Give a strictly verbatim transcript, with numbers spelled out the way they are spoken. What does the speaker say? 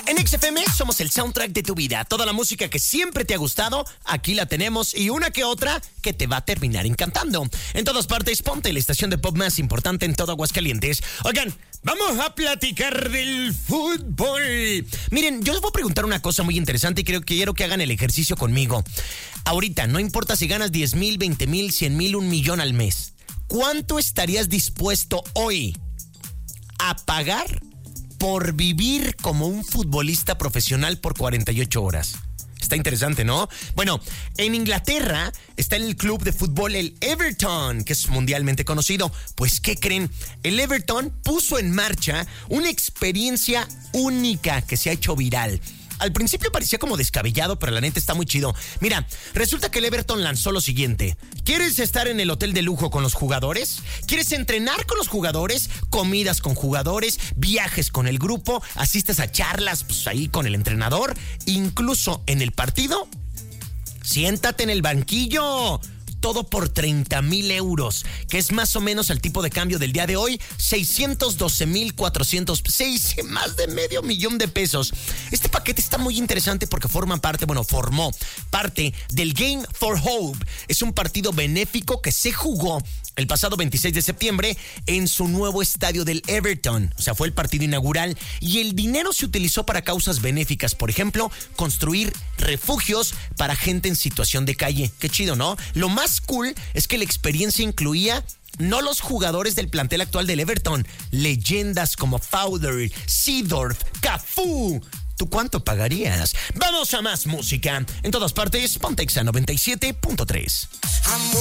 En X F M somos el soundtrack de tu vida. Toda la música que siempre te ha gustado, aquí la tenemos, y una que otra que te va a terminar encantando. En todas partes, ponte la estación de pop más importante en todo Aguascalientes. Oigan, vamos a platicar del fútbol. Miren, yo les voy a preguntar una cosa muy interesante y creo que quiero que hagan el ejercicio conmigo. Ahorita, no importa si ganas diez mil, veinte mil, cien mil, un millón al mes. ¿Cuánto estarías dispuesto hoy a pagar por vivir como un futbolista profesional por cuarenta y ocho horas? Está interesante, ¿no? Bueno, en Inglaterra está el club de fútbol, el Everton, que es mundialmente conocido. Pues, ¿qué creen? El Everton puso en marcha una experiencia única que se ha hecho viral. Al principio parecía como descabellado, pero la neta está muy chido. Mira, resulta que el Everton lanzó lo siguiente. ¿Quieres estar en el hotel de lujo con los jugadores? ¿Quieres entrenar con los jugadores? Comidas con jugadores, viajes con el grupo, asistes a charlas pues, ahí con el entrenador. Incluso en el partido, siéntate en el banquillo. Todo por treinta mil euros, que es más o menos el tipo de cambio del día de hoy, seiscientos doce mil cuatrocientos, seis, más de medio millón de pesos. Este paquete está muy interesante porque forma parte, bueno, formó parte del Game for Hope. Es un partido benéfico que se jugó el pasado veintiséis de septiembre en su nuevo estadio del Everton. O sea, fue el partido inaugural y el dinero se utilizó para causas benéficas. Por ejemplo, construir refugios para gente en situación de calle. Qué chido, ¿no? Lo más cool es que la experiencia incluía no los jugadores del plantel actual del Everton, leyendas como Fowler, Seedorf, Cafú. ¿Tú cuánto pagarías? Vamos a más música. En todas partes, Pontexa noventa y siete punto tres.